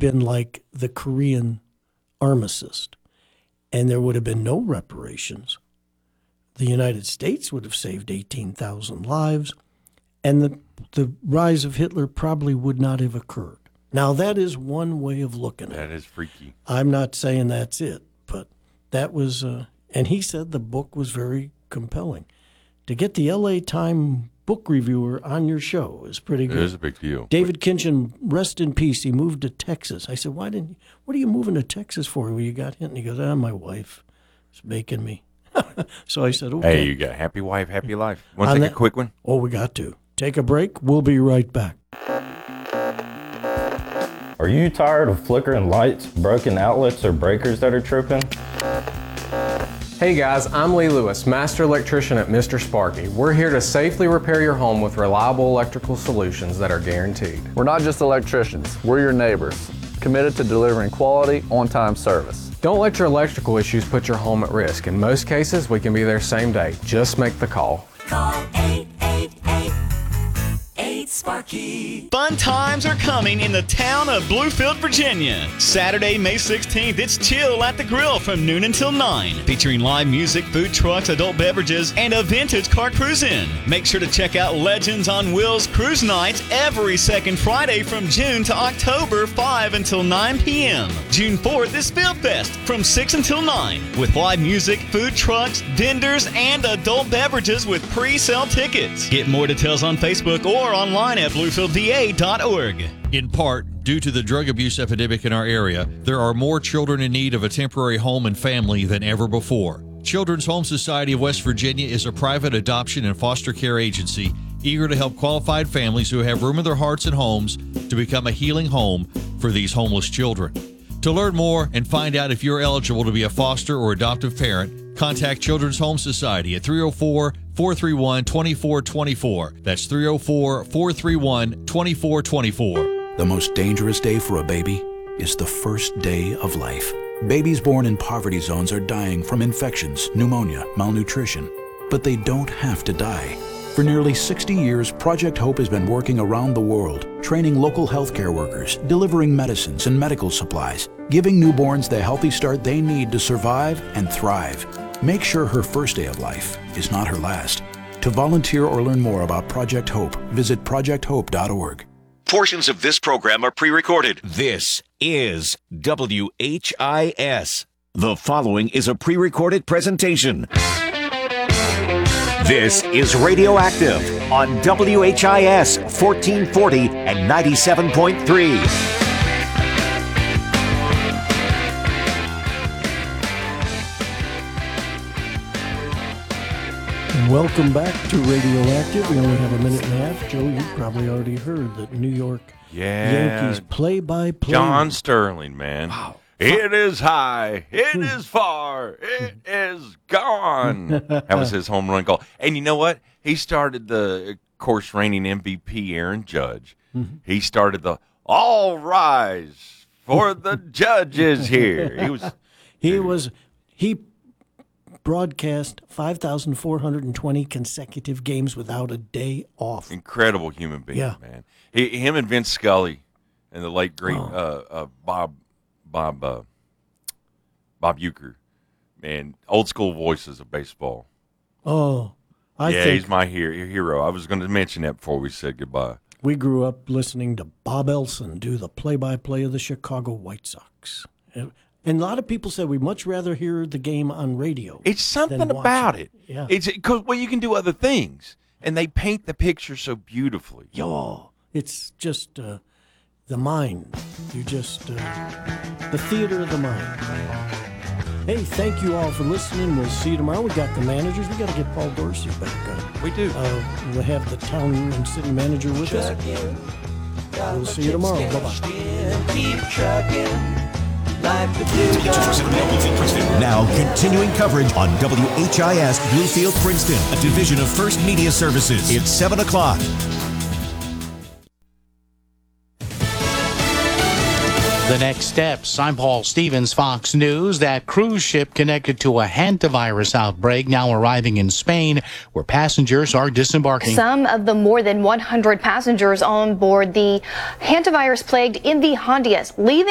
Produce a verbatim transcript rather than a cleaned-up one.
been like the Korean armistice, and there would have been no reparations. The United States would have saved eighteen thousand lives, and the, the rise of Hitler probably would not have occurred. Now, that is one way of looking at it. That is freaky. I'm not saying that's it, but that was, uh, and he said the book was very compelling. To get the L A Times book reviewer on your show is pretty good. It is a big deal. David Kinchin, rest in peace. He moved to Texas. I said, why didn't you, what are you moving to Texas for? Well, you got hit. And he goes, ah, my wife is making me. So I said, okay. Hey, you got happy wife, happy life. Want to On take that- a quick one? Oh, we got to. Take a break. We'll be right back. Are you tired of flickering lights, broken outlets, or breakers that are tripping? Hey guys, I'm Lee Lewis, Master Electrician at Mister Sparky. We're here to safely repair your home with reliable electrical solutions that are guaranteed. We're not just electricians, we're your neighbors, committed to delivering quality, on-time service. Don't let your electrical issues put your home at risk. In most cases, we can be there same day. Just make the call. Call eight eight eight, eight Sparky. Fun times are coming in the town of Bluefield, Virginia. Saturday, May sixteenth, it's Chill at the Grill from noon until nine, featuring live music, food trucks, adult beverages, and a vintage car cruise-in. Make sure to check out Legends on Wheels Cruise Nights every second Friday from June to October, five until nine p.m. June fourth is Field Fest from six until nine, with live music, food trucks, vendors, and adult beverages with pre-sale tickets. Get more details on Facebook or online at bluefield v a dot org. In part, due to the drug abuse epidemic in our area, there are more children in need of a temporary home and family than ever before. Children's Home Society of West Virginia is a private adoption and foster care agency eager to help qualified families who have room in their hearts and homes to become a healing home for these homeless children. To learn more and find out if you're eligible to be a foster or adoptive parent, contact Children's Home Society at three oh four, four three one, two four two four. That's three oh four, four three one, two four two four. The most dangerous day for a baby is the first day of life. Babies born in poverty zones are dying from infections, pneumonia, malnutrition. But they don't have to die. For nearly sixty years, Project Hope has been working around the world, training local healthcare workers, delivering medicines and medical supplies, giving newborns the healthy start they need to survive and thrive. Make sure her first day of life is not her last. To volunteer or learn more about Project Hope, visit project hope dot org. Portions of this program are pre-recorded. This is W H I S. The following is a pre-recorded presentation. This is Radioactive on W H I S fourteen forty and ninety-seven point three. Welcome back to Radioactive. We only have a minute and a half. Joe, you probably already heard that New York Yeah. Yankees play-by-play. John Sterling, man. Wow. It is high. It is far. It is gone. That was his home run goal. And you know what? He started the, of course, reigning M V P Aaron Judge. Mm-hmm. He started the all rise for the judges here. He was. He was. He broadcast five thousand four hundred twenty consecutive games without a day off. Incredible human being, yeah. man. He, him and Vince Scully and the late great oh. uh, uh, Bob Bob uh, Bob Uecker, man, old school voices of baseball. Oh, I yeah, think he's my hero. I was going to mention that before we said goodbye. We grew up listening to Bob Elson do the play-by-play of the Chicago White Sox. And a lot of people said we'd much rather hear the game on radio. It's something about it. it. Yeah. It's because well, you can do other things, and they paint the picture so beautifully. Yo, it's just uh, the mind. You just uh, the theater of the mind. Hey, thank you all for listening. We'll see you tomorrow. We got the managers. We got to get Paul Dorsey back. Uh, we do. Uh, we'll have the town and city manager with us. We'll see you tomorrow. Bye bye. Keep trucking. Like the blue now continuing coverage on W H I S Bluefield Princeton, a division of First Media Services. It's seven o'clock. The next steps. I'm Paul Stevens, Fox News. That cruise ship connected to a hantavirus outbreak now arriving in Spain, where passengers are disembarking. Some of the more than one hundred passengers on board the hantavirus plagued in the Hondias leaving